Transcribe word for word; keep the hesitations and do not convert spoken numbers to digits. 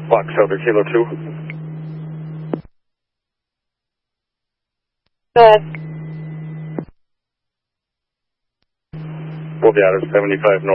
Fox Elder Kilo two. Go ahead. We'll be out at seventy-five north.